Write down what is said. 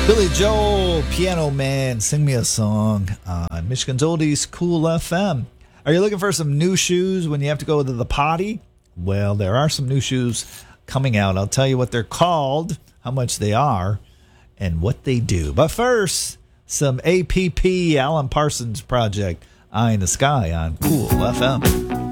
Billy Joel, Piano Man, sing me a song on Michigan's Oldies Cool FM. Are you looking for some new shoes when you have to go to the potty? Well, there are some new shoes coming out. I'll tell you what they're called, how much they are, and what they do. But first, some APP, Alan Parsons Project, Eye in the Sky on Cool FM.